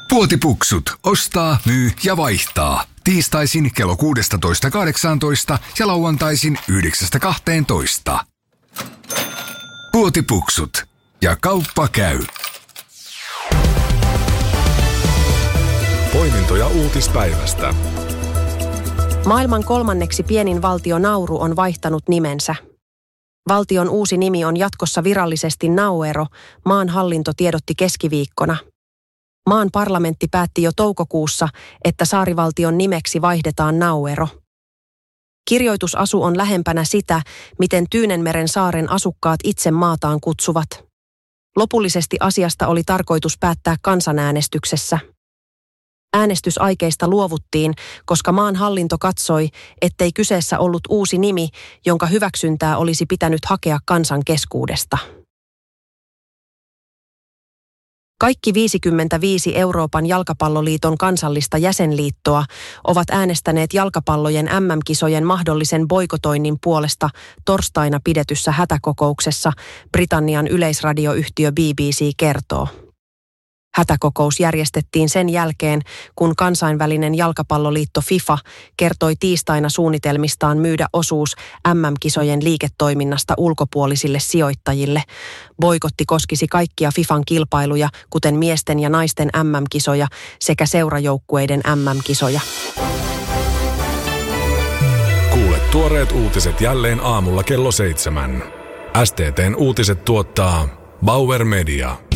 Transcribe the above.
Puotipuksut. Ostaa, myy ja vaihtaa. Tiistaisin kello 16.18 ja lauantaisin 9.12. Puotipuksut. Ja kauppa käy. Poimintoja uutispäivästä. Maailman kolmanneksi pienin valtio Nauru on vaihtanut nimensä. Valtion uusi nimi on jatkossa virallisesti Nauru, maan hallinto tiedotti keskiviikkona. Maan parlamentti päätti jo toukokuussa, että saarivaltion nimeksi vaihdetaan Nauru. Kirjoitusasu on lähempänä sitä, miten Tyynenmeren saaren asukkaat itse maataan kutsuvat. Lopullisesti asiasta oli tarkoitus päättää kansanäänestyksessä. Äänestysaikeista luovuttiin, koska maan hallinto katsoi, ettei kyseessä ollut uusi nimi, jonka hyväksyntää olisi pitänyt hakea kansan keskuudesta. Kaikki 55 Euroopan jalkapalloliiton kansallista jäsenliittoa ovat äänestäneet jalkapallojen MM-kisojen mahdollisen boikotoinnin puolesta torstaina pidetyssä hätäkokouksessa, Britannian yleisradioyhtiö BBC kertoo. Hätäkokous järjestettiin sen jälkeen, kun kansainvälinen jalkapalloliitto FIFA kertoi tiistaina suunnitelmistaan myydä osuus MM-kisojen liiketoiminnasta ulkopuolisille sijoittajille. Boikotti koskisi kaikkia FIFAn kilpailuja, kuten miesten ja naisten MM-kisoja sekä seurajoukkueiden MM-kisoja. Kuule tuoreet uutiset jälleen aamulla kello 7. STT:n uutiset tuottaa Bauer Media.